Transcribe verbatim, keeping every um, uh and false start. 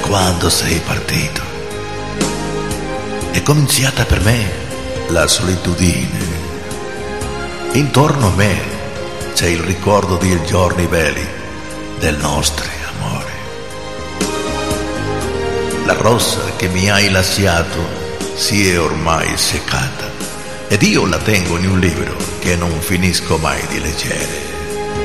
quando sei partito è cominciata per me la solitudine. Intorno a me c'è il ricordo dei giorni belli del nostro amore. La rosa che mi hai lasciato si è ormai seccata ed io la tengo in un libro che non finisco mai di leggere.